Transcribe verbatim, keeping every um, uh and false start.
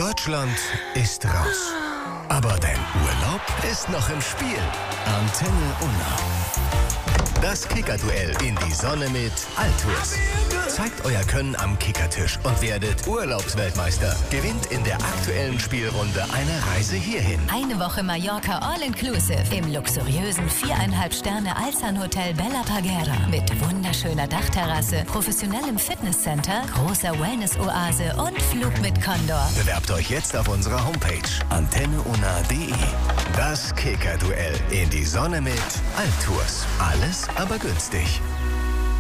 Deutschland ist raus. Aber dein Urlaub ist noch im Spiel. Antenne Unna. Das Kickerduell in die Sonne mit Altours. Zeigt euer Können am Kickertisch und werdet Urlaubsweltmeister. Gewinnt in der aktuellen Spielrunde eine Reise hierhin. Eine Woche Mallorca All-Inclusive im luxuriösen viereinhalb Sterne Alsan Hotel Bella Parguera mit wunderschöner Dachterrasse, professionellem Fitnesscenter, großer Wellness-Oase und Flug mit Condor. Bewerbt euch jetzt auf unserer Homepage antenneunna punkt de. Das Kickerduell in die Sonne mit Altours. Alles aber günstig.